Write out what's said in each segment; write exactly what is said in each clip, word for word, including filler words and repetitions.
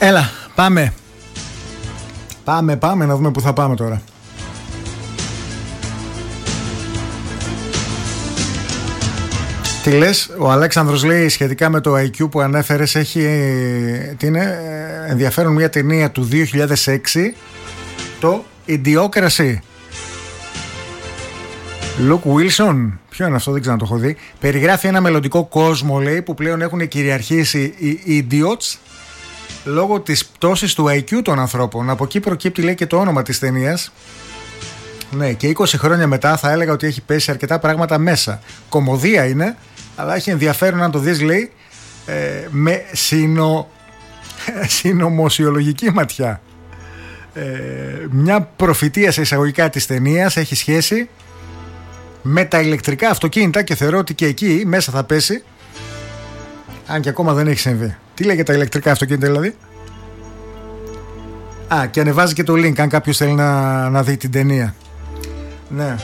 Έλα, πάμε. Πάμε, πάμε να δούμε που θα πάμε τώρα. Τι λες, ο Αλέξανδρος λέει σχετικά με το άι κιου που ανέφερες, έχει τι είναι, ενδιαφέρον μια ταινία του δύο χιλιάδες έξι, το Idiocracy. Luke Wilson, ποιο είναι αυτό, δεν ξέρω να το έχω δει. Περιγράφει ένα μελλοντικό κόσμο, λέει, που πλέον έχουν κυριαρχήσει οι idiots λόγω της πτώσης του άι κιου των ανθρώπων. Από εκεί προκύπτει, λέει, και το όνομα της ταινίας. Ναι, και είκοσι χρόνια μετά θα έλεγα ότι έχει πέσει αρκετά πράγματα μέσα. Κωμωδία είναι, αλλά έχει ενδιαφέρον να το δεις, λέει, ε, με συνο... συνωμοσιολογική ματιά. Ε, μια προφητεία σε εισαγωγικά της ταινίας έχει σχέση με τα ηλεκτρικά αυτοκίνητα και θεωρώ ότι και εκεί μέσα θα πέσει, αν και ακόμα δεν έχει συμβεί. Τι λέγεται τα ηλεκτρικά αυτοκίνητα δηλαδή? Α, και ανεβάζει και το link αν κάποιος θέλει να, να δει την ταινία. Ναι.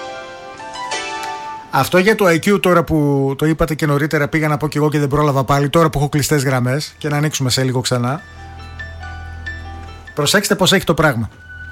Αυτό για το άι κιου τώρα που το είπατε και νωρίτερα, πήγα να πω και εγώ και δεν πρόλαβα πάλι, τώρα που έχω κλειστές γραμμές, και να ανοίξουμε σε λίγο ξανά. Προσέξτε πως έχει το πράγμα.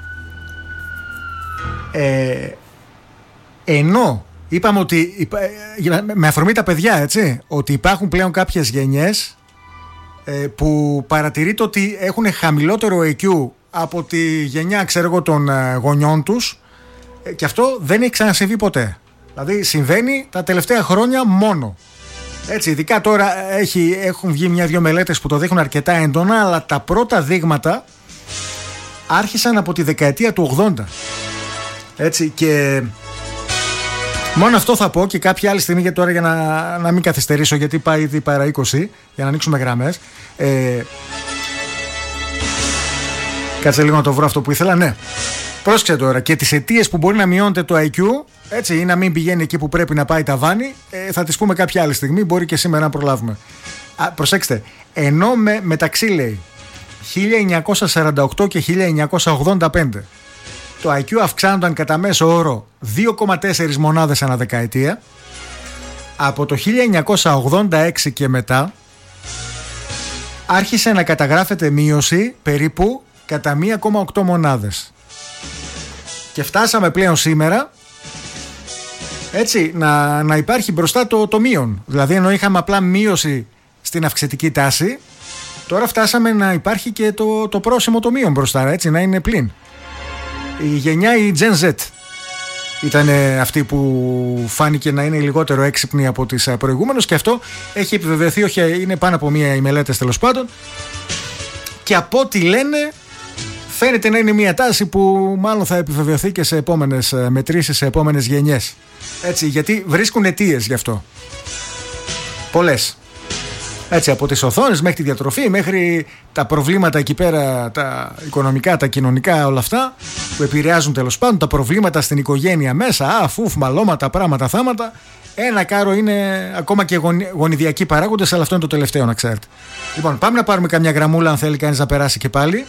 Ε, ενώ είπαμε ότι με αφορμή τα παιδιά, έτσι, ότι υπάρχουν πλέον κάποιες γενιές ε, που παρατηρείται ότι έχουν χαμηλότερο άι κιου από τη γενιά, ξέρω εγώ, των γονιών τους, ε, και αυτό δεν έχει ξανασυμβεί ποτέ. Δηλαδή συμβαίνει τα τελευταία χρόνια μόνο. Έτσι, ειδικά τώρα έχει, έχουν βγει μια-δυο μελέτες που το δείχνουν αρκετά έντονα, αλλά τα πρώτα δείγματα άρχισαν από τη δεκαετία του ογδόντα. Έτσι, και μόνο αυτό θα πω, και κάποια άλλη στιγμή, γιατί τώρα για να, να μην καθυστερήσω, γιατί πάει ήδη παρά είκοσι, για να ανοίξουμε γραμμές. Ε, κάτσε λίγο να το βρω αυτό που ήθελα. Ναι, πρόσεξε τώρα, και τις αιτίες που μπορεί να μειώνεται το άι κιου, έτσι, ή να μην πηγαίνει εκεί που πρέπει να πάει ταβάνι, ε, θα τις πούμε κάποια άλλη στιγμή, μπορεί και σήμερα να προλάβουμε. Α, προσέξτε, ενώ με, μεταξύ, λέει, χίλια εννιακόσια σαράντα οκτώ και χίλια εννιακόσια ογδόντα πέντε το άι κιου αυξάνονταν κατά μέσο όρο δύο κόμμα τέσσερα μονάδες ανά δεκαετία. Από το χίλια εννιακόσια ογδόντα έξι και μετά άρχισε να καταγράφεται μείωση περίπου κατά μία κόμμα οκτώ μονάδες. Και φτάσαμε πλέον σήμερα, έτσι, να, να υπάρχει μπροστά το, το μείον. Δηλαδή, ενώ είχαμε απλά μείωση στην αυξητική τάση, τώρα φτάσαμε να υπάρχει και το, το πρόσημο το μείον μπροστά, έτσι, να είναι πλην. Η γενιά, η Gen Z, ήταν αυτή που φάνηκε να είναι λιγότερο έξυπνη από τις προηγούμενες, και αυτό έχει επιβεβαιωθεί, όχι, είναι πάνω από μία οι μελέτες τέλος πάντων, και από ό,τι λένε φαίνεται να είναι μία τάση που μάλλον θα επιβεβαιωθεί και σε επόμενες μετρήσεις, σε επόμενες γενιές. Έτσι, γιατί βρίσκουν αιτίες γι' αυτό. Πολλές. Έτσι, από τις οθόνες μέχρι τη διατροφή, μέχρι τα προβλήματα εκεί πέρα, τα οικονομικά, τα κοινωνικά, όλα αυτά που επηρεάζουν τέλος πάντων, τα προβλήματα στην οικογένεια μέσα, αφούφ, μαλώματα, πράγματα, θάματα. Ένα κάρο είναι ακόμα και γονιδιακοί παράγοντες, αλλά αυτό είναι το τελευταίο, να ξέρετε. Λοιπόν, πάμε να πάρουμε καμιά γραμμούλα, αν θέλει κανείς να περάσει και πάλι.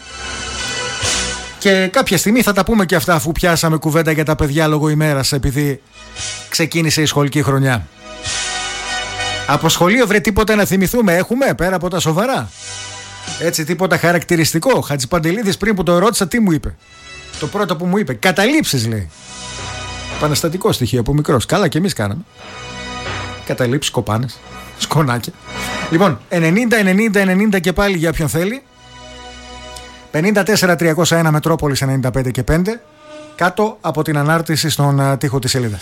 Και κάποια στιγμή θα τα πούμε και αυτά, αφού πιάσαμε κουβέντα για τα παιδιά λόγω ημέρας, επειδή ξεκίνησε η σχολική χρονιά. Από σχολείο, βρε, τίποτα να θυμηθούμε έχουμε πέρα από τα σοβαρά? Έτσι, τίποτα χαρακτηριστικό? Χατζηπαντελίδης πριν που το ρώτησα, τι μου είπε? Το πρώτο που μου είπε, καταλήψεις, λέει. Επαναστατικό στοιχείο από μικρός. Καλά, και εμείς κάναμε καταλήψεις, κοπάνες, σκονάκια. Λοιπόν, ενενήντα ενενήντα ενενήντα και πάλι για όποιον θέλει. πενήντα τέσσερα τριακόσια ένα Μετρόπολης ενενήντα πέντε και πέντε, κάτω από την ανάρτηση στον uh, τοίχο της σελίδας.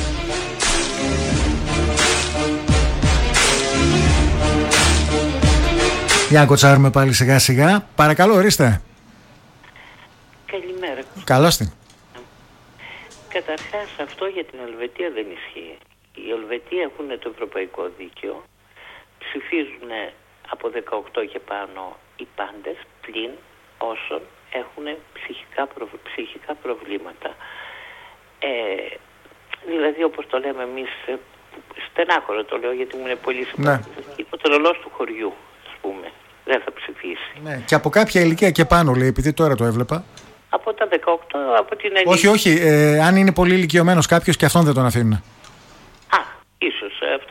Για να κοτσάρουμε πάλι σιγά σιγά. Παρακαλώ, ορίστε. Καλημέρα. Καλώς την. Καταρχάς, αυτό για την Ελβετία δεν ισχύει. Οι Ελβετοί έχουν το ευρωπαϊκό δίκαιο. Ψηφίζουν από δεκαοκτώ και πάνω οι πάντες, πλην όσων έχουν ψυχικά, προ... ψυχικά προβλήματα. Ε, δηλαδή, όπως το λέμε εμείς, στενάχωρο το λέω γιατί μου είναι πολύ σημαντικό. Ναι. Ο τρελός του χωριού, ας πούμε, δεν θα ψηφίσει. Ναι, και από κάποια ηλικία και πάνω, λέει, επειδή τώρα το έβλεπα. Από τα δεκαοκτώ, από την ενήλικη. Όχι, όχι, ε, αν είναι πολύ ηλικιωμένος κάποιος, και αυτόν δεν τον αφήνουν. Α, ίσως, αυτό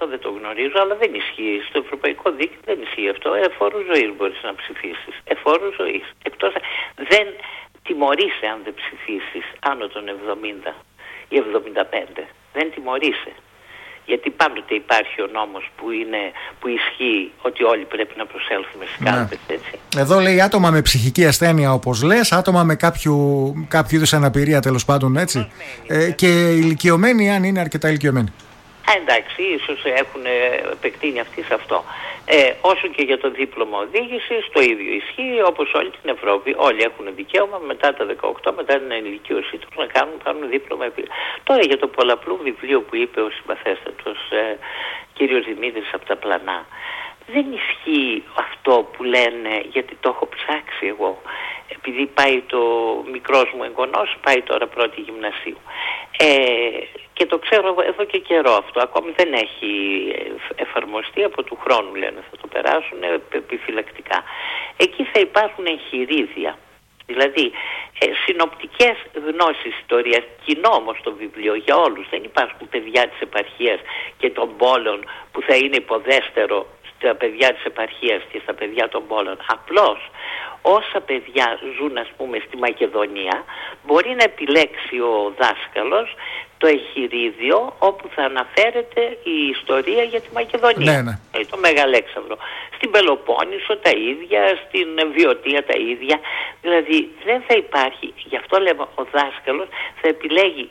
αυτό δεν το γνωρίζω, αλλά δεν ισχύει. Στο Ευρωπαϊκό Δίκαιο δεν ισχύει αυτό. Εφόρου ζωής μπορείς να ψηφίσεις. Εφόρου ζωής. Εκτός δεν τιμωρείσαι αν δεν ψηφίσεις άνω των εβδομήντα ή εβδομήντα πέντε. Δεν τιμωρείσαι. Γιατί πάντοτε υπάρχει ο νόμος που, είναι, που ισχύει ότι όλοι πρέπει να προσέλθουμε στις κάλπες, έτσι. Εδώ λέει άτομα με ψυχική ασθένεια, όπως λες, άτομα με κάποιο, κάποιο είδους αναπηρία, τέλος πάντων, έτσι. Ε, και ηλικιωμένοι, αν είναι αρκετά ηλικιωμένοι. Α, εντάξει, ίσως έχουν επεκτείνει αυτοί σε αυτό. Ε, όσο και για το δίπλωμα οδήγησης, το ίδιο ισχύει όπως όλη την Ευρώπη. Όλοι έχουν δικαίωμα μετά τα δεκαοκτώ, μετά την ενηλικίωσή τους, να κάνουν, κάνουν δίπλωμα. Τώρα για το πολλαπλού βιβλίο που είπε ο συμπαθέστατος ε, κύριος Δημήτρης από τα Πλανά. Δεν ισχύει αυτό που λένε, γιατί το έχω ψάξει εγώ. Επειδή πάει το μικρός μου εγγονός, πάει τώρα πρώτη γυμνασίου. Ε, και το ξέρω εδώ και καιρό αυτό. Ακόμη δεν έχει εφαρμοστεί, από του χρόνου λένε θα το περάσουν επιφυλακτικά. Εκεί θα υπάρχουν εγχειρίδια. Δηλαδή ε, συνοπτικές γνώσεις ιστορίας, κοινό όμως το βιβλίο για όλους. Δεν υπάρχουν παιδιά της επαρχίας και των πόλεων που θα είναι υποδέστερο στα παιδιά της επαρχίας και στα παιδιά των πόλεων. Απλώς όσα παιδιά ζουν, ας πούμε, στη Μακεδονία, μπορεί να επιλέξει ο δάσκαλος το εγχειρίδιο όπου θα αναφέρεται η ιστορία για τη Μακεδονία. Ναι, ναι. Το Μεγαλέξανδρο. Στην Πελοπόννησο τα ίδια, στην Βιωτία τα ίδια. Δηλαδή δεν θα υπάρχει, γι' αυτό λέμε ο δάσκαλος θα επιλέγει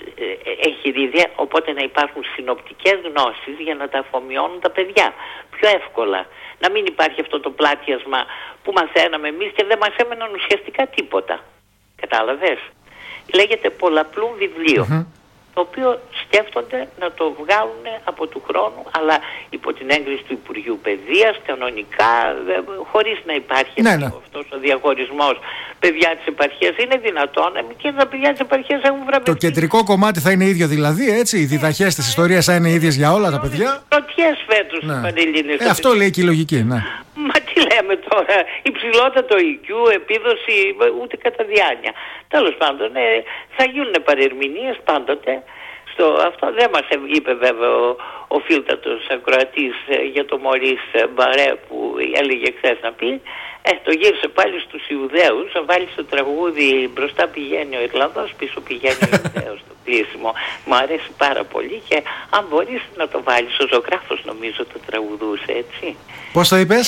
εγχειρίδια, οπότε να υπάρχουν συνοπτικές γνώσεις για να τα αφομοιώνουν τα παιδιά πιο εύκολα. Να μην υπάρχει αυτό το πλάτιασμα που μαθαίναμε εμείς και δεν μας έμεναν ουσιαστικά τίποτα. Κατάλαβες? Λέγεται πολλαπλού βιβλίο. Mm-hmm. Το οποίο σκέφτονται να το βγάλουν από του χρόνου, αλλά υπό την έγκριση του Υπουργείου Παιδείας, κανονικά, χωρίς να υπάρχει ναι, ναι. αυτός ο διαχωρισμός. Παιδιά της επαρχίας είναι δυνατόν, και τα παιδιά της επαρχίας έχουν βραβευτεί. Το κεντρικό κομμάτι θα είναι ίδιο δηλαδή, έτσι, οι διδαχές της ιστορίας θα είναι ίδιες για όλα τα παιδιά. Πρωτιές φέτος ναι. Πανελλήνιες. Ε, αυτό λέει και η λογική, ναι. Μα τι λέμε τώρα, υψηλότατο ι κιου, επίδοση, ούτε κατά διάνοια. Τέλος πάντων, ε, θα γίνουν παρερμηνίες πάντοτε. Στο, αυτό δεν μας είπε βέβαια ο, ο φίλτατος ακροατής ε, για το Μωρίς Μπαρέ που έλεγε χθες να πει. Ε, το γύρισε πάλι στους Ιουδαίους, θα βάλει στο τραγούδι «Μπροστά πηγαίνει ο Ιρλανδός, πίσω πηγαίνει ο Ιουδαίος» το πλήσιμο. Μου αρέσει πάρα πολύ και αν μπορείς να το βάλεις, ο Ζωγράφος νομίζω το τραγουδούσε, έτσι. Πώς το είπες?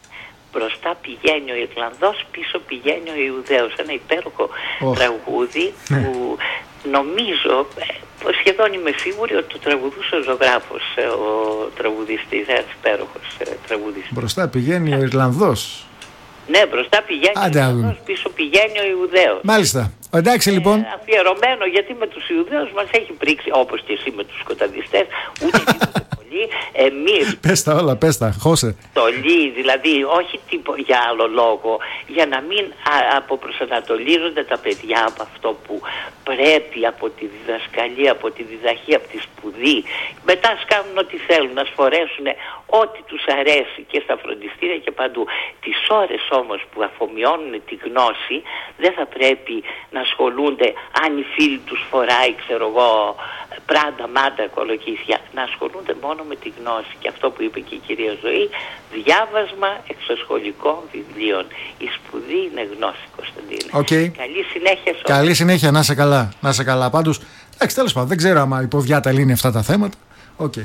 Μπροστά πηγαίνει ο Ιρλανδός, πίσω πηγαίνει ο Ιουδαίος. Ένα υπέροχο oh. τραγούδι που νομίζω, σχεδόν είμαι σίγουρη ότι το τραγουδούσε ο Ζωγράφος, ο τραγουδιστής, ένας υπέροχος τραγουδιστής. Μπροστά πηγαίνει ο Ιρλανδός. Ναι, μπροστά πηγαίνει Άντε, ο Ιρλανδός, πίσω πηγαίνει ο Ιουδαίος. Μάλιστα. Εντάξει λοιπόν. Ε, αφιερωμένο, γιατί με τους Ιουδαίους μας έχει πρίξει, όπως και εσύ με τους σκοταδιστές, ούτε τίποτε πολύ. Εμείς... Πες τα όλα, πες τα, χώσε. Τολί, δηλαδή, όχι τίπο, για άλλο λόγο, για να μην α, αποπροσανατολίζονται τα παιδιά από αυτό που πρέπει, από τη διδασκαλία, από τη διδαχή, από τη σπουδή. Μετά σκάνουν ό,τι θέλουν, να σφορέσουν ό,τι τους αρέσει και στα φροντιστήρια και παντού. Τις ώρες όμως που αφομοιώνουν τη γνώση, δεν θα πρέπει να ασχολούνται αν οι φίλοι τους φοράει, ξέρω εγώ, πράντα, μάντα, κολοκύθια. Να ασχολούνται μόνο με τη γνώση. Και αυτό που είπε και η κυρία Ζωή, διάβασμα εξωσχολικών βιβλίων. Η σπουδή είναι γνώση, Κωνσταντίνε. Okay. Καλή συνέχεια σε όλους. Καλή συνέχεια, να σε καλά. Να σε καλά. Πάντως, εντάξει, τέλος πάντων, δεν ξέρω άμα υποδιάτα λύνει αυτά τα θέματα. Okay.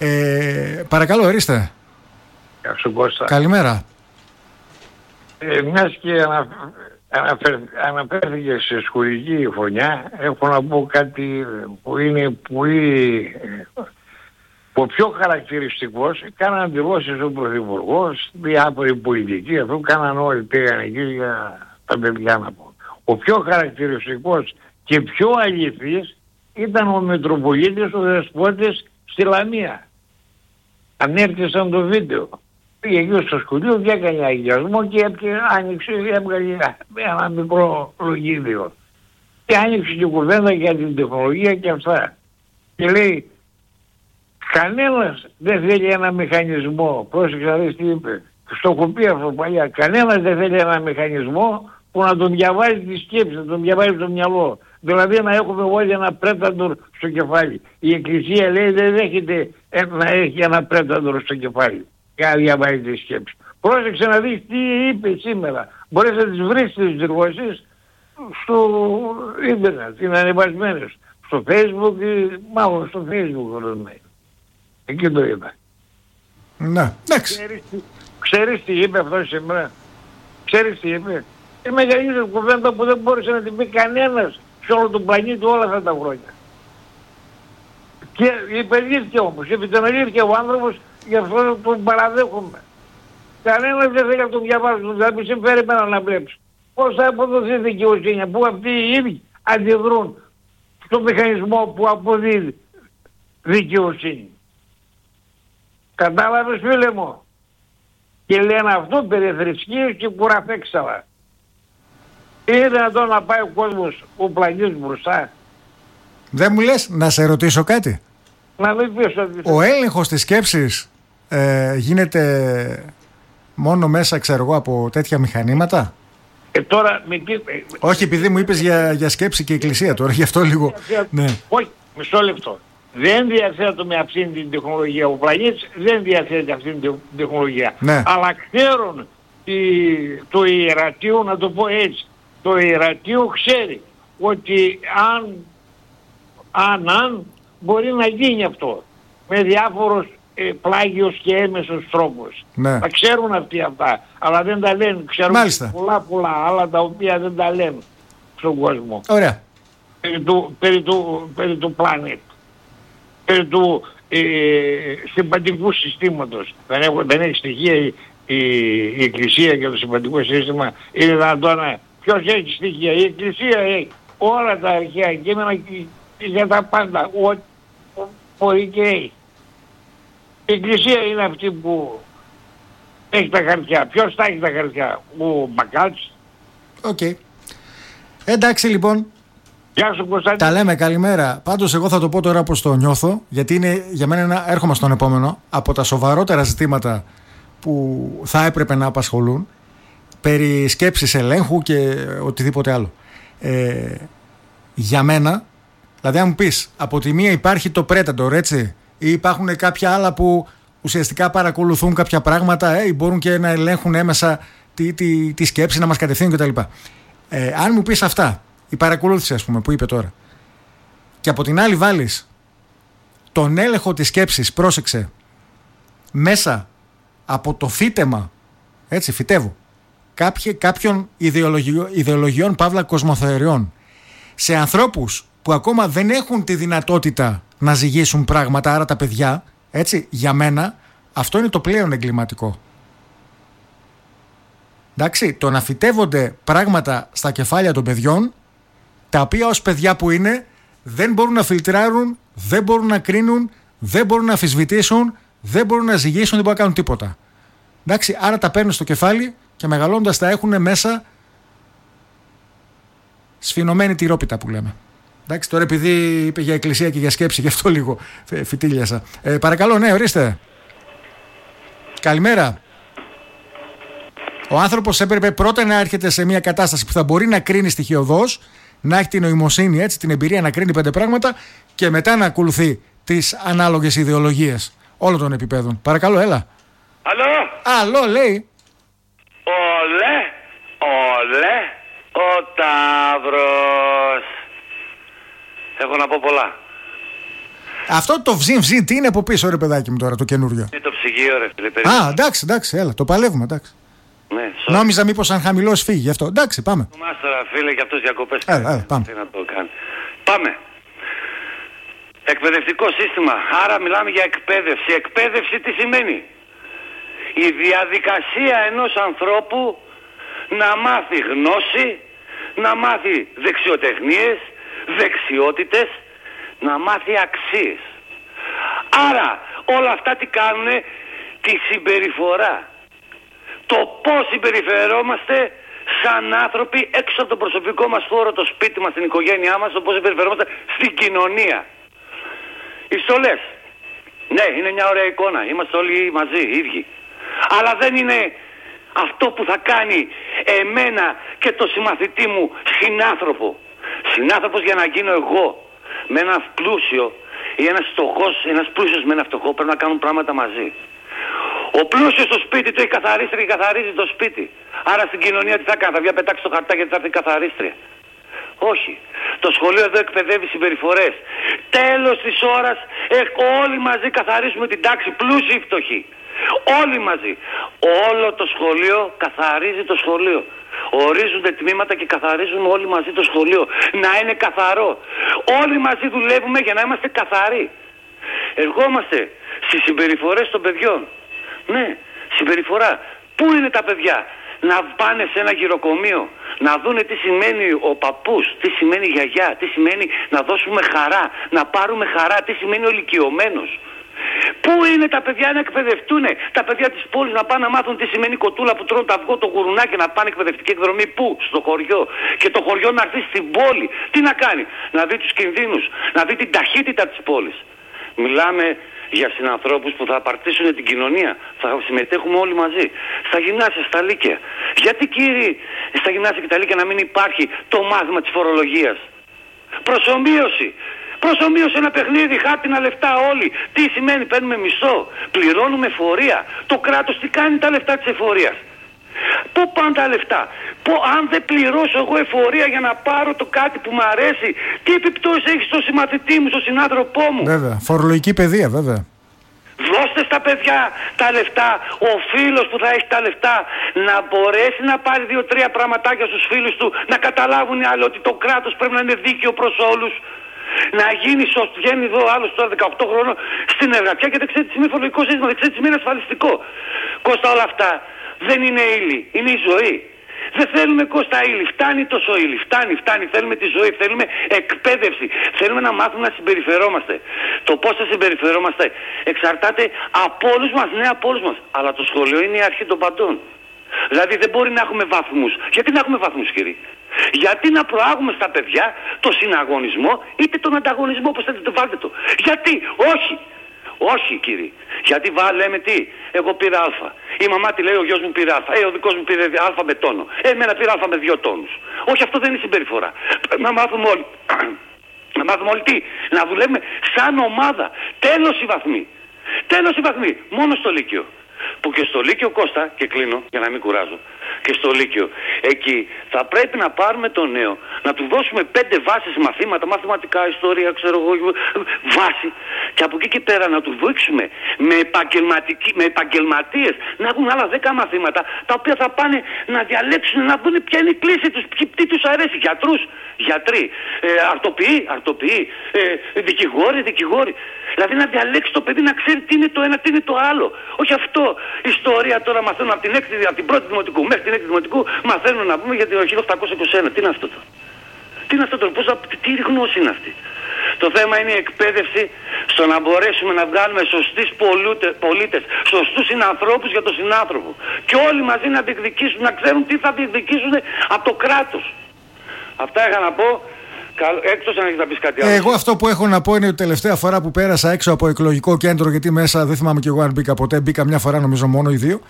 Ε, παρακαλώ, ορίστε. Γεια σου, Κώστα. Καλημέρα. Ε, μιας και ανα, αναφερ, αναφέρθηκε σε σχολική φωνιά, έχω να πω κάτι που είναι πολύ, ο πιο χαρακτηριστικός. Κάναν δηλώσεις ο Πρωθυπουργός, διάφοροι πολιτικοί, αυτό κάναν όλοι, πήγαν εκεί για τα παιδιά να πω. Ο πιο χαρακτηριστικός και πιο αληθής ήταν ο Μητροπολίτης, ο Δεσπότης στη Λαμία. Ανέρτησαν το βίντεο. Πήγε εκεί στο σχολείο και έκανε αγιασμό και άνοιξε, έβγαλε ένα μικρό λογίδιο. Και άνοιξε και κουβέντα για την τεχνολογία και αυτά. Και λέει, κανένας δεν θέλει ένα μηχανισμό. Πρόσεξε να δεις τι είπε. Στο έχω πει αυτό παλιά. Κανένας δεν θέλει ένα μηχανισμό που να τον διαβάζει τη σκέψη, να τον διαβάζει το μυαλό. Δηλαδή να έχουμε όλοι ένα πρέταντορ στο κεφάλι. Η Εκκλησία λέει δεν δέχεται να έχει ένα πρέταντορ στο κεφάλι. Για να διαβάζει τη σκέψη. Πρόσεξε να δεις τι είπε σήμερα. Μπορείς να τις βρεις τις δηλώσεις στο ίντερνετ. Είναι ανεβασμένες. Στο Facebook, μάλλον στο Facebook. Εκεί το είπα. Ναι, εντάξει. Ξέρεις, ξέρεις τι είπε αυτό σήμερα. Ξέρεις τι είπε. Η μεγαλύτερη κουβέντα που δεν μπόρεσε να την πει κανένας σε όλο τον πλανήτη όλα αυτά τα χρόνια. Και υπερλήφθηκε όμως. Επιτελήθηκε ο άνθρωπος, γι' αυτό τον παραδέχομαι. Κανένας δεν θέλει να τον διαβάσουν. Θα μη συμφέρει εμένα να βλέπεις. Πώς θα αποδοθεί δικαιοσύνη που αυτοί οι ίδιοι αντιδρούν στο μηχανισμό που αποδίδει δικαιοσύνη. Κατάλαβες φίλε μου. Και λένε αυτό περί θρησκείας και κουραφέξαλα. Είναι δυνατόν να πάει ο κόσμος, ο πλανήτης μπροστά. Δεν μου λες να σε ρωτήσω κάτι. Να μην πεις ότι... Ο έλεγχος της σκέψης ε, γίνεται μόνο μέσα, ξέρω εγώ, από τέτοια μηχανήματα. Ε, τώρα με τι... Όχι, επειδή μου είπες για, για σκέψη και εκκλησία τώρα, γι' αυτό λίγο... Ναι. Όχι, μισό λεπτό. Δεν διαθέτω με αυτήν την τεχνολογία. Ο πλανήτης δεν διαθέτει αυτήν την τεχνολογία. Ναι. Αλλά ξέρουν τη, το ιερατείο, να το πω έτσι, το ιερατείο ξέρει ότι αν, αν, αν μπορεί να γίνει αυτό με διάφορους ε, πλάγιος και έμεσος τρόπους. Ναι. Τα ξέρουν αυτοί αυτά, αλλά δεν τα λένε. Ξέρουν Μάλιστα. πολλά πολλά άλλα τα οποία δεν τα λένε στον κόσμο. Ωραία. Περί του, περί του, περί του πλανήτη. Περί του ε, συμπαντικού συστήματος. Δεν, έχω, δεν έχει στοιχεία η, η, η Εκκλησία και το συμπαντικό σύστημα. Είναι δυνατόν. Ποιος έχει στοιχεία. Η Εκκλησία έχει όλα τα αρχαία κείμενα για τα πάντα. Ό,τι μπορεί και έχει. Η Εκκλησία είναι αυτή που έχει τα χαρτιά. Ποιος θα έχει τα χαρτιά. Ο Μπακάλτς. Οκ. Okay. Εντάξει λοιπόν. Γεια σου Κωνσταντίνε. Τα λέμε, καλημέρα. Πάντως εγώ θα το πω τώρα πως το νιώθω, γιατί είναι για μένα ένα, έρχομαι στον επόμενο, από τα σοβαρότερα ζητήματα που θα έπρεπε να απασχολούν, περί σκέψης ελέγχου και οτιδήποτε άλλο. Ε, για μένα, δηλαδή αν μου πεις, από τη μία υπάρχει το Predator, έτσι, ή υπάρχουν κάποια άλλα που ουσιαστικά παρακολουθούν κάποια πράγματα ε, ή μπορούν και να ελέγχουν έμεσα τη, τη, τη σκέψη, να μας κατευθύνουν κτλ. Ε, αν μου πεις αυτά, η παρακολούθηση ας πούμε που είπε τώρα, και από την άλλη βάλεις τον έλεγχο της σκέψης, πρόσεξε, μέσα από το φύτεμα, έτσι φυτεύω, κάποιοι, κάποιων ιδεολογιών, ιδεολογιών παύλα κοσμοθεωριών σε ανθρώπους που ακόμα δεν έχουν τη δυνατότητα να ζυγίσουν πράγματα, άρα τα παιδιά, έτσι, για μένα αυτό είναι το πλέον εγκληματικό. Εντάξει, το να φυτεύονται πράγματα στα κεφάλια των παιδιών, τα οποία ως παιδιά που είναι δεν μπορούν να φιλτράρουν, δεν μπορούν να κρίνουν, δεν μπορούν να αμφισβητήσουν, δεν μπορούν να ζυγίσουν, δεν μπορούν να κάνουν τίποτα. Εντάξει, άρα τα παίρνουν στο κεφάλι και μεγαλώντας τα έχουν μέσα σφινωμένη τυρόπιτα που λέμε. Εντάξει, τώρα επειδή είπε για εκκλησία και για σκέψη, γι' αυτό λίγο φυτίλιασα. Ε, παρακαλώ, ναι, ορίστε. Καλημέρα. Ο άνθρωπος έπρεπε πρώτα να έρχεται σε μια κατάσταση που θα μπορεί να κρίνει στοιχειωδώς, να έχει την νοημοσύνη, έτσι, την εμπειρία να κρίνει πέντε πράγματα και μετά να ακολουθεί τις ανάλογες ιδεολογίες όλων των επιπέδων. Παρακαλώ, έλα. Αλλό. Αλλό, λέει. Ολέ, ολέ, ο Ταύρος. Έχω να πω πολλά. Αυτό το βζιν βζιν τι είναι από πίσω, ρε παιδάκι μου τώρα, το καινούριο. Είναι το ψυγείο, ρε φίλε. Α, εντάξει, εντάξει, έλα, το παλεύουμε, εντάξει. Ναι, sorry. Νόμιζα μήπως αν χαμηλώσει φύγει γι' αυτό. Εντάξει, πάμε. Ο Μάστορα, φίλε, και αυτός διακοπές. Έλα, έλα, πάμε. Τι να το κάνει. Πάμε. Εκπαιδευτικό σύστημα. Άρα μιλάμε για εκπαίδευση. Εκπαίδευση τι σημαίνει? Η διαδικασία ενός ανθρώπου να μάθει γνώση, να μάθει δεξιοτεχνίες, δεξιότητες, να μάθει αξίες. Άρα όλα αυτά τι κάνουνε? Τη συμπεριφορά. Το πώς συμπεριφερόμαστε σαν άνθρωποι έξω από τον προσωπικό μας χώρο, το σπίτι μας, την οικογένειά μας, το πώς συμπεριφερόμαστε στην κοινωνία. Οι στολές. Ναι, είναι μια ωραία εικόνα. Είμαστε όλοι μαζί, ίδιοι. Αλλά δεν είναι αυτό που θα κάνει εμένα και το συμμαθητή μου συνάνθρωπο. Συνάνθρωπος για να γίνω εγώ με ένα πλούσιο ή ένας φτωχός, ένας πλούσιος με ένα φτωχό πρέπει να κάνουν πράγματα μαζί. Ο πλούσιος στο σπίτι του έχει καθαρίστρια και καθαρίζει το σπίτι. Άρα στην κοινωνία τι θα κάνει, θα βγει να πετάξει το χαρτάκι γιατί θα έρθει καθαρίστρια. Όχι. Το σχολείο εδώ εκπαιδεύει συμπεριφορές. Τέλος της ώρας ε, όλοι μαζί καθαρίζουμε την τάξη, πλούσιοι ή φτωχοί. Όλοι μαζί. Όλο το σχολείο καθαρίζει το σχολείο. Ορίζονται τμήματα και καθαρίζουν όλοι μαζί το σχολείο. Να είναι καθαρό. Όλοι μαζί δουλεύουμε για να είμαστε καθαροί. Ερχόμαστε στις συμπεριφορές των παιδιών. Ναι, συμπεριφορά. Πού είναι τα παιδιά? Να πάνε σε ένα γυροκομείο, να δούνε τι σημαίνει ο παππούς, τι σημαίνει η γιαγιά, τι σημαίνει να δώσουμε χαρά, να πάρουμε χαρά, τι σημαίνει ο ηλικιωμένος. Πού είναι τα παιδιά να εκπαιδευτούν, τα παιδιά της πόλης να πάνε να μάθουν τι σημαίνει η κοτούλα που τρώνε το αυγό, το γουρουνάκι, να πάνε εκπαιδευτική εκδρομή πού? Στο χωριό. Και το χωριό να έρθει στην πόλη. Τι να κάνει? Να δει τους κινδύνους, να δει την ταχύτητα της πόλης. Μιλάμε για συνανθρώπους που θα απαρτήσουν την κοινωνία. Θα συμμετέχουμε όλοι μαζί. Στα γυμνάσια, στα λύκεια. Γιατί κύριοι στα γυμνάσια και τα λύκεια να μην υπάρχει το μάθημα της φορολογίας? Προσομοίωση. Προσομοίωση, ένα παιχνίδι, χάρτινα λεφτά όλοι. Τι σημαίνει? Παίρνουμε μισθό, πληρώνουμε εφορία. Το κράτος τι κάνει τα λεφτά της εφορίας? Πού πάνε τα λεφτά? Πού, αν δεν πληρώσω εγώ εφορία για να πάρω το κάτι που μου αρέσει, τι επιπτώσεις έχει στο συμμαθητή μου, στο συνάνθρωπό μου? Βέβαια, φορολογική παιδεία, βέβαια. Δώστε στα παιδιά τα λεφτά, ο φίλος που θα έχει τα λεφτά να μπορέσει να πάρει δύο-τρία πραγματάκια στους φίλους του, να καταλάβουν οι άλλοι ότι το κράτος πρέπει να είναι δίκαιο προς όλους. Να γίνει σωστό. Βγαίνει εδώ άλλος τώρα δεκαοκτώ χρόνων στην εργατιά και δεν ξέρει τι σημαίνει φορολογικό σύστημα, δεν ξέρει τι σημαίνει ασφαλιστικό. Κώστα, όλα αυτά δεν είναι ύλη, είναι η ζωή. Δεν θέλουμε, Κώστα, ύλη. Φτάνει τόσο ύλη. Φτάνει, φτάνει. Θέλουμε τη ζωή, θέλουμε εκπαίδευση. Θέλουμε να μάθουμε να συμπεριφερόμαστε. Το πώς θα συμπεριφερόμαστε εξαρτάται από όλους μας, ναι, από όλους μας. Αλλά το σχολείο είναι η αρχή των παντών. Δηλαδή δεν μπορεί να έχουμε βαθμούς. Γιατί να έχουμε βαθμούς, κύριε? Γιατί να προάγουμε στα παιδιά το συναγωνισμό είτε τον ανταγωνισμό, όπως θέλετε το βάλτε το? Γιατί? Όχι. Όχι, κύριε. Γιατί βα, λέμε τι? Εγώ πήρα Α. Η μαμά τη λέει, ο γιος μου πήρε Α. Ε, ο δικός μου πήρε Α με τόνο. Ε, εμένα πήρα Α με δύο τόνους. Όχι, αυτό δεν είναι συμπεριφορά. Να μάθουμε όλοι. Να μάθουμε όλοι τι? Να δουλεύουμε σαν ομάδα. Τέλος οι βαθμοί. Τέλος οι βαθμοί. Μόνο στο Λύκειο. Που και στο Λύκειο, Κώστα, και κλείνω για να μην κουράζω, και στο Λύκειο, εκεί θα πρέπει να πάρουμε τον νέο, να του δώσουμε πέντε βάσεις μαθήματα, μαθηματικά, ιστορία, ξέρω εγώ, βάση, και από εκεί και πέρα να του δείξουμε με, με επαγγελματίες να έχουν άλλα δέκα μαθήματα, τα οποία θα πάνε να διαλέξουν, να δουν ποια είναι η κλίση τους, τι τους αρέσει. Γιατρούς, γιατροί, ε, αρτοποιοί, αρτοποιοί, ε, δικηγόροι, δικηγόροι. Δηλαδή να διαλέξει το παιδί, να ξέρει τι είναι το ένα, τι είναι το άλλο. Όχι αυτό. Ιστορία τώρα μαθαίνουν από την, έκτη, από την πρώτη δημοτικού μέχρι την έκτη δημοτικού, μαθαίνουν να πούμε για το χίλια οκτακόσια είκοσι ένα. Τι είναι αυτό το? Τι είναι αυτό το? Πώς, τι γνώση είναι αυτή? Το θέμα είναι η εκπαίδευση στο να μπορέσουμε να βγάλουμε σωστούς πολίτες, σωστούς συνανθρώπους για τον συνάνθρωπο. Και όλοι μαζί να διεκδικήσουν, να ξέρουν τι θα διεκδικήσουν από το κράτος. Αυτά είχα να πω. Έκτος αν έχεις να πεις κάτι άλλο. Εγώ αυτό που έχω να πω είναι ότι τελευταία φορά που πέρασα έξω από εκλογικό κέντρο, γιατί μέσα δεν θυμάμαι κι εγώ αν μπήκα ποτέ, μπήκα μια φορά νομίζω μόνο οι δύο,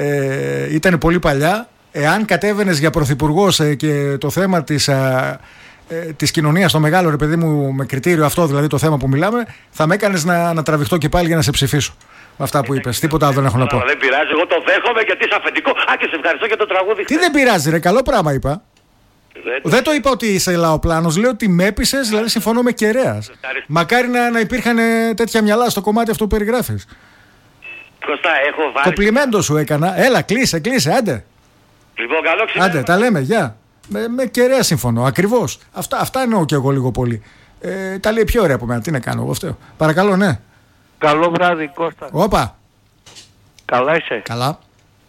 ε, ήταν πολύ παλιά. Εάν κατέβαινες για πρωθυπουργός ε, και το θέμα της, ε, ε, της κοινωνίας στο μεγάλο, ρε παιδί μου, με κριτήριο αυτό δηλαδή το θέμα που μιλάμε, θα με έκανες να, να τραβηχτώ και πάλι για να σε ψηφίσω. Με αυτά που είπες. Τίποτα άλλο δεν έχω να πω. Δεν πειράζει, εγώ το δέχομαι γιατί είσαι αφεντικό. Α, και σε ευχαριστώ για το τραγούδι. Τι δεν πειράζει, ρε, καλό πράγμα είπα. Δεν, δεν το είπα ότι είσαι λαοπλάνος, λέω ότι με έπεισες, δηλαδή συμφωνώ με κεραίας. Μακάρι να, να υπήρχαν τέτοια μυαλά στο κομμάτι αυτό που περιγράφεις. Κωστά, έχω βάλει. Το πλημέντο σου έκανα. Έλα, κλείσε, κλείσε, άντε. Λοιπόν, καλό ξημέρωμα. Άντε, τα λέμε, γεια. Με, με κεραία συμφωνώ, ακριβώς. Αυτά, αυτά εννοώ και εγώ λίγο πολύ. Ε, τα λέει πιο ωραία από μένα, τι να κάνω εγώ αυτό. Παρακαλώ, ναι. Καλό βράδυ, Κώστα. Όπα. Καλά είσαι? Καλά.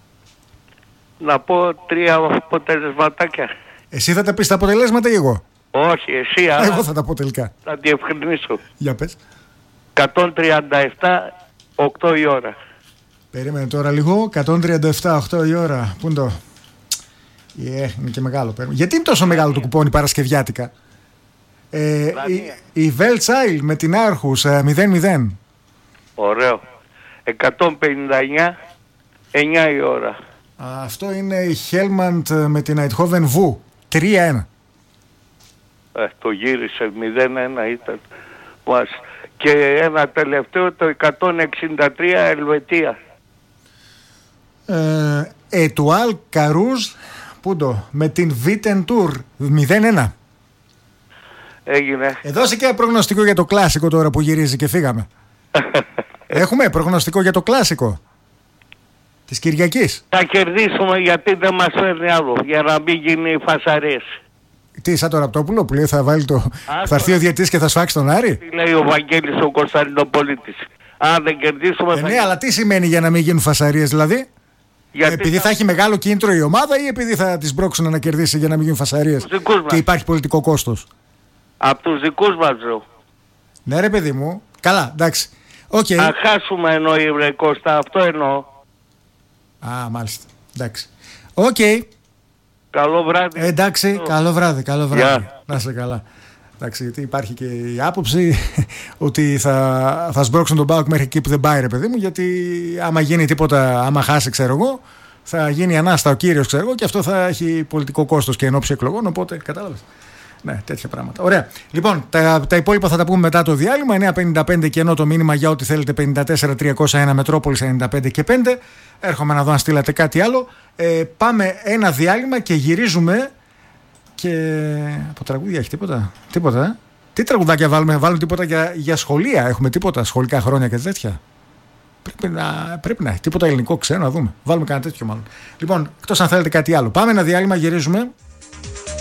Να πω τρία αποτελεσματάκια. Εσύ θα τα πεις τα αποτελέσματα ή εγώ? Όχι, εσύ, αλλά εγώ θα τα πω τελικά. Θα διευκρινίσω. Για πες. εκατόν τριάντα επτά, οκτώ η ώρα. Περίμενε τώρα λίγο. εκατόν τριάντα επτά, οκτώ η ώρα. Πού είναι το? Yeah, είναι και μεγάλο. Γιατί είναι τόσο μεγάλο το κουπόνι παρασκευιάτικα? Ε, η, η Veltsail με την Άρχους μηδέν μηδέν. Ωραίο. εκατόν πενήντα εννιά, εννιά η ώρα. Αυτό είναι η Helmand με την Eindhoven Vu τρία ένα. Ε, το γύρισε μηδέν ένα ήταν. Και ένα τελευταίο, το εκατόν εξήντα τρία Ελβετία. Ε, Ετουάλ Καρούζ, πού το, με την Βίτεν Τουρ μηδέν ένα. Έγινε. Ε, δώσε και προγνωστικό για το κλάσικο τώρα που γυρίζει και φύγαμε. Έχουμε προγνωστικό για το κλάσικο της Κυριακής. Θα κερδίσουμε γιατί δεν μας φέρνει άλλο, για να μην γίνει φασαρίες. Τι, σαν το Ραπτόπουλο που λέει θα βάλει το... Άστο. Θα έρθει ο διαιτητής και θα σφάξει τον Άρη. Τι λέει ο Βαγγέλης ο Κωνσταντινοπολίτης. Αν δεν κερδίσουμε... Ε, θα... ναι, αλλά τι σημαίνει για να μην γίνουν φασαρίες δηλαδή? Γιατί επειδή θα... θα έχει μεγάλο κίνητρο η ομάδα ή επειδή θα τις μπρώξουν να κερδίσει για να μην γίνουν φασαρίες και υπάρχει πολιτικό κόστος? Από τους δικούς μας λέω. Ναι ρε παιδί μου. Καλά, εντάξει. Okay. Αν χάσουμε εννοεί βρε Κώστα, αυτό εννοώ. Α, μάλιστα. Εντάξει. Οκ. Okay. Καλό βράδυ. Ε, εντάξει, oh. καλό βράδυ, καλό βράδυ. Yeah. Να είσαι καλά. Εντάξει, γιατί υπάρχει και η άποψη ότι θα, θα σμπρώξουν τον ΠΑΟΚ μέχρι εκεί που δεν πάει ρε παιδί μου, γιατί άμα γίνει τίποτα, άμα χάσει ξέρω εγώ, θα γίνει ανάστα ο κύριος ξέρω εγώ και αυτό θα έχει πολιτικό κόστος και ενόψει εκλογών, οπότε κατάλαβες. Ναι, τέτοια πράγματα. Ωραία. Λοιπόν, τα, τα υπόλοιπα θα τα πούμε μετά το διάλειμμα. εννιά πενήντα πέντε και ενώ το μήνυμα για ό,τι θέλετε πενήντα τέσσερα τριακόσια ένα Μετρόπολης ενενήντα πέντε και πέντε. Έρχομαι να δω αν στείλατε κάτι άλλο. Ε, πάμε ένα διάλειμμα και γυρίζουμε. Και από τραγούδια έχει τίποτα? Τίποτα, ε? Τι τραγουδάκια βάλουμε? Βάλουμε τίποτα για, για σχολεία? Έχουμε τίποτα? Σχολικά χρόνια και τέτοια? Πρέπει να, πρέπει να έχει τίποτα ελληνικό ξένο, να δούμε. Βάλουμε κανένα τέτοιο μάλλον. Λοιπόν, εκτός αν θέλετε κάτι άλλο. Πάμε ένα διάλειμμα, γυρίζουμε.